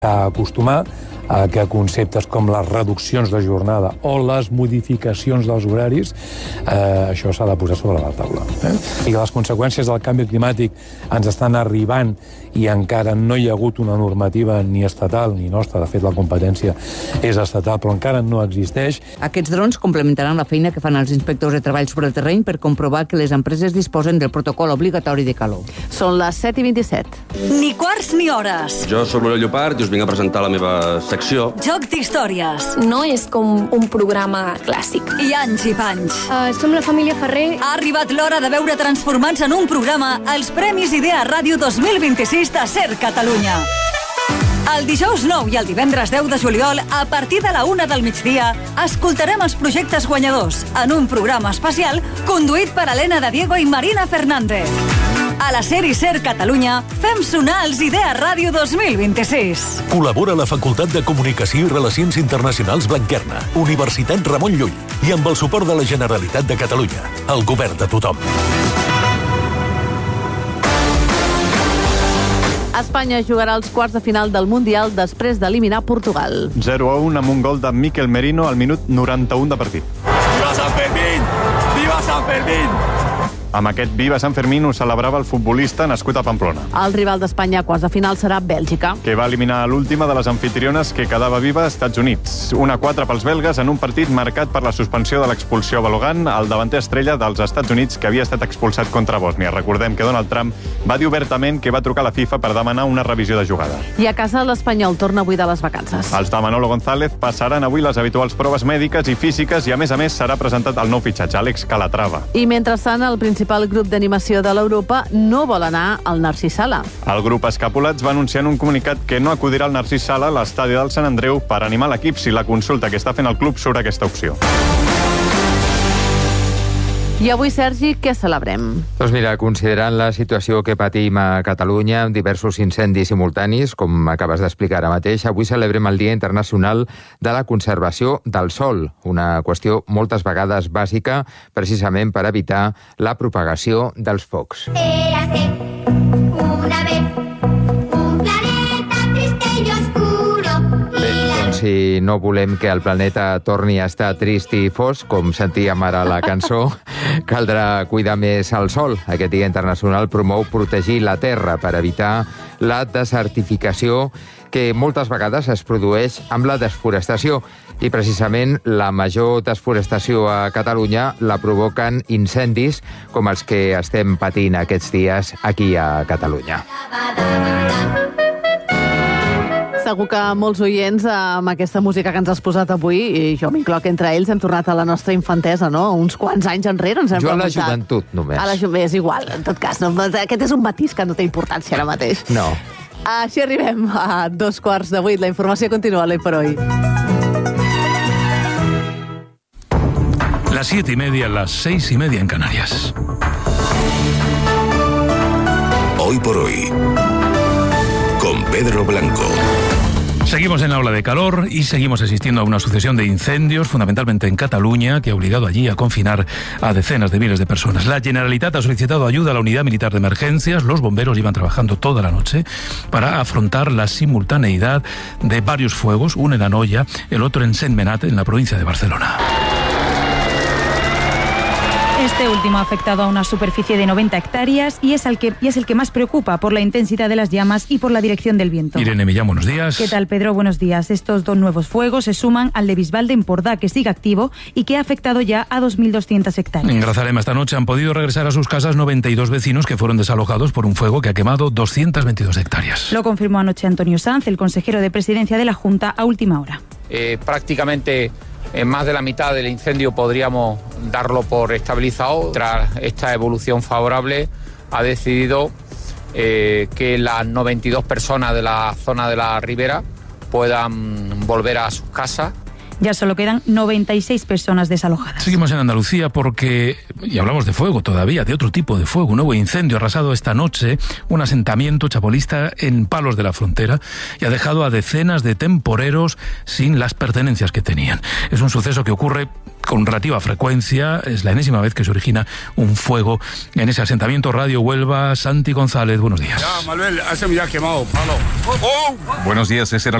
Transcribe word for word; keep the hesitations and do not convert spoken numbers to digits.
a acostumar a que conceptes com les reduccions de jornada o les modificacions dels horaris, eh, això s'ha de posar sobre la taula. Eh? I les conseqüències del canvi climàtic ens estan arribant i encara no hi ha hagut una normativa ni estatal ni nostra, de fet la competència és estatal, però encara no existeix. Aquests drons complementaran la feina que fan els inspectors de treball sobre el terreny per comprovar que les empreses disposen del protocol obligatori de calor. Són les set i vint-i-set. Ni quarts ni hores. Jo soc l'Oriol Llopart i us vinc a presentar la meva secció. Joc d'històries. No és com un programa clàssic. I anys i panys. Uh, som la família Ferrer. Ha arribat l'hora de veure transformats en un programa els Premis Idea Ràdio dos mil vint-i-sis de Ser Catalunya. El dijous nou i el divendres deu de juliol, a partir de la una del migdia, escoltarem els projectes guanyadors en un programa especial conduït per Helena de Diego i Marina Fernández. A la sèrie Ser Catalunya fem sonar els Idea Ràdio dos mil vint-i-sis. Col·labora la Facultat de Comunicació i Relacions Internacionals Blanquerna, Universitat Ramon Llull i amb el suport de la Generalitat de Catalunya, el govern de tothom. Espanya jugarà els quarts de final del Mundial després d'eliminar Portugal. zero a un amb un gol de Mikel Merino al minut noranta-u de partit. Viva Sant Fermín! Viva Sant Fermín! Amb aquest Viva Sant Fermín ho celebrava el futbolista nascut a Pamplona. El rival d'Espanya a quarts de final serà Bèlgica, que va eliminar l'última de les anfitriones que quedava viva als Estats Units. un a quatre pels belgues en un partit marcat per la suspensió de l'expulsió a Balogan, el davanter estrella dels Estats Units que havia estat expulsat contra Bòsnia. Recordem que Donald Trump va dir obertament que va trucar a la FIFA per demanar una revisió de jugada. I a casa l'Espanyol torna avui de les vacances. Els de Manolo González passaran avui les habituals proves mèdiques i físiques i a més a més serà presentat el nou fitxatge, Àlex Calatrava. I mentrestant el principal grup d'animació de l'Europa no vol anar al Narcís Sala. El grup Escapulats va anunciar en un comunicat que no acudirà al Narcís Sala a l'estadi del Sant Andreu per animar l'equip si la consulta que està fent el club sobre aquesta opció. I avui, Sergi, què celebrem? Doncs mira, considerant la situació que patim a Catalunya amb diversos incendis simultanis, com acabes d'explicar ara mateix, avui celebrem el Dia Internacional de la Conservació del Sòl, una qüestió moltes vegades bàsica precisament per evitar la propagació dels focs. Érase una vez un planeta triste y oscuro. Bé, doncs si no volem que el planeta torni a estar trist i fosc, com sentíem ara la cançó, caldrà cuidar més el sol. Aquest Dia Internacional promou protegir la terra per evitar la desertificació que moltes vegades es produeix amb la desforestació. I precisament la major desforestació a Catalunya la provoquen incendis com els que estem patint aquests dies aquí a Catalunya. Segur que molts oients amb aquesta música que ens has posat avui, i jo m'incloc entre ells, hem tornat a la nostra infantesa, no? Uns quants anys enrere ens hem jo a la preguntat. joventut, només. A la joventut, és igual, en tot cas. No? Aquest és un matís que no té importància ara mateix. No. Així arribem a dos quarts de vuit. La informació continua a l'Hoy por Hoy. Las siete y media, las seis y media en Canarias. Hoy por Hoy, con Pedro Blanco. Seguimos en la ola de calor y seguimos asistiendo a una sucesión de incendios, fundamentalmente en Cataluña, que ha obligado allí a confinar a decenas de miles de personas. La Generalitat ha solicitado ayuda a la Unidad Militar de Emergencias. Los bomberos iban trabajando toda la noche para afrontar la simultaneidad de varios fuegos, uno en Anoia, el otro en Sentmenat, en la provincia de Barcelona. Este último ha afectado a una superficie de noventa hectáreas y es, el que, y es el que más preocupa por la intensidad de las llamas y por la dirección del viento. Irene Millán, buenos días. ¿Qué tal, Pedro? Buenos días. Estos dos nuevos fuegos se suman al de Bisbal de Empordà, que sigue activo y que ha afectado ya a dos mil doscientas hectáreas. En Grazalema esta noche han podido regresar a sus casas noventa y dos vecinos que fueron desalojados por un fuego que ha quemado doscientas veintidós hectáreas. Lo confirmó anoche Antonio Sanz, el consejero de Presidencia de la Junta, a última hora. Eh, prácticamente... En más de la mitad del incendio podríamos darlo por estabilizado. Tras esta evolución favorable, ha decidido eh, que las noventa y dos personas de la zona de la ribera puedan volver a sus casas. Ya solo quedan noventa y seis personas desalojadas. Seguimos en Andalucía porque, y hablamos de fuego todavía, de otro tipo de fuego, un nuevo incendio ha arrasado esta noche un asentamiento chabolista en Palos de la Frontera y ha dejado a decenas de temporeros sin las pertenencias que tenían. Es un suceso que ocurre con relativa frecuencia. Es la enésima vez que se origina un fuego en ese asentamiento. Radio Huelva, Santi González, buenos días. Ya, Manuel, ese me ha quemado, palo. Oh, oh. Buenos días, ese era